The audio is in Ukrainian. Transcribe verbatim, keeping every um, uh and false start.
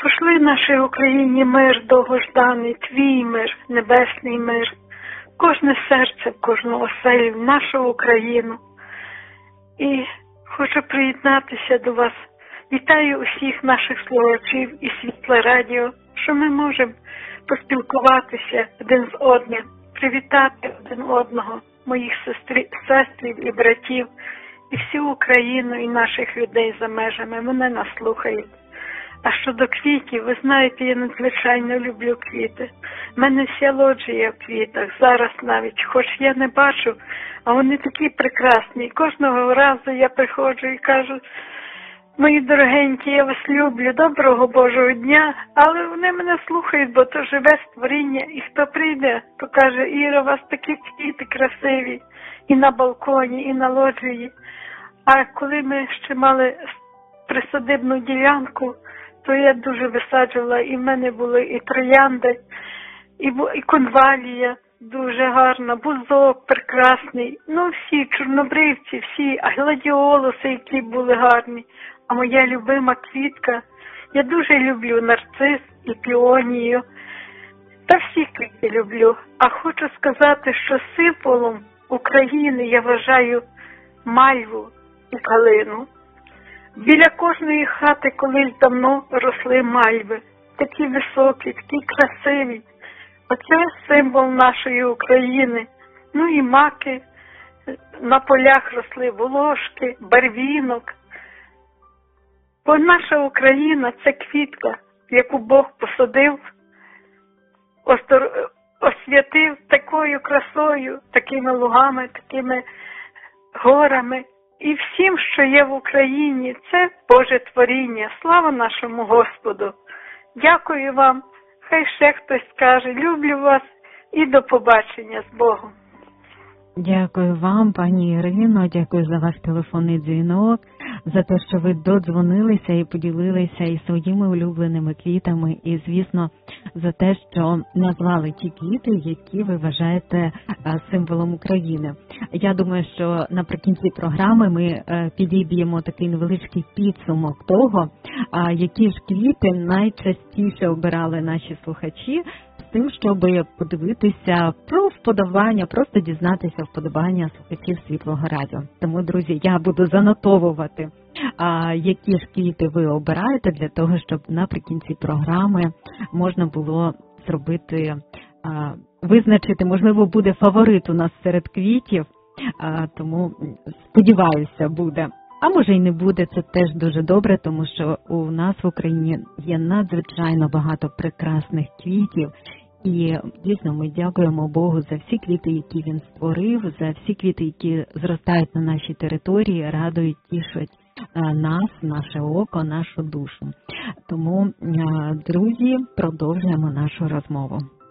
Пошли нашій Україні мир довгожданий, твій мир, небесний мир, кожне серце, в кожну оселю, в нашу Україну. І хочу приєднатися до вас. Вітаю усіх наших слухачів і Світле Радіо, що ми можемо поспілкуватися один з одним, привітати один одного, моїх сестрів, сестрів і братів, і всю Україну, і наших людей за межами. Мене нас слухають. А щодо квітів, ви знаєте, я надзвичайно люблю квіти. У мене вся лоджія в квітах, зараз навіть, хоч я не бачу, а вони такі прекрасні. Кожного разу я приходжу і кажу: мої дорогенькі, я вас люблю, доброго Божого дня, але вони мене слухають, бо то живе створіння, і хто прийде, то каже: Іра, у вас такі квіти красиві, і на балконі, і на лоджії. А коли ми ще мали присадибну ділянку, то я дуже висаджувала, і в мене були і троянди, і, і конвалія дуже гарна, бузок прекрасний, ну всі чорнобривці, всі, а гладіолуси, які були гарні. А моя любима квітка, я дуже люблю нарцис і піонію, та всі квіти люблю. А хочу сказати, що символом України я вважаю мальву і калину. Біля кожної хати колись давно росли мальви, такі високі, такі красиві. Оце символ нашої України. Ну і маки, на полях росли волошки, барвінок. Бо наша Україна – це квітка, яку Бог посадив, освятив такою красою, такими лугами, такими горами. І всім, що є в Україні, це Боже творіння. Слава нашому Господу! Дякую вам. Хай ще хтось скаже: люблю вас і до побачення з Богом. Дякую вам, пані Ірино, дякую за ваш телефонний дзвінок, за те, що ви додзвонилися і поділилися і своїми улюбленими квітами, і, звісно, за те, що назвали ті квіти, які ви вважаєте символом України. Я думаю, що наприкінці програми ми підіб'ємо такий невеличкий підсумок того, які ж квіти найчастіше обирали наші слухачі, з тим, щоб подивитися про вподобання, просто дізнатися вподобання слухачів Світлого Радіо. Тому, друзі, я буду занотовувати, а, які ж квіти ви обираєте, для того, щоб наприкінці програми можна було зробити, а, визначити, можливо, буде фаворит у нас серед квітів, а, тому, сподіваюся, буде. А може й не буде, це теж дуже добре, тому що у нас в Україні є надзвичайно багато прекрасних квітів. І, дійсно, ми дякуємо Богу за всі квіти, які Він створив, за всі квіти, які зростають на нашій території, радують, тішать нас, наше око, нашу душу. Тому, друзі, продовжуємо нашу розмову.